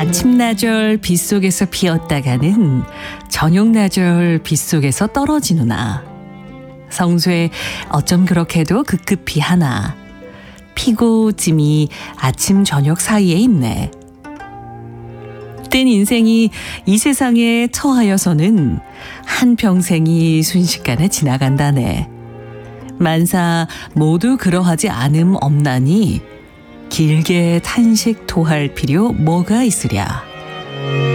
아침나절 빗속에서 피었다가는 저녁나절 빗속에서 떨어지누나. 성쇠 어쩜 그렇게도 급급히 하나. 피고 찜이 아침 저녁 사이에 있네. 땐 인생이 이 세상에 처하여서는 한평생이 순식간에 지나간다네. 만사 모두 그러하지 않음 없나니 길게 탄식 토할 필요 뭐가 있으랴.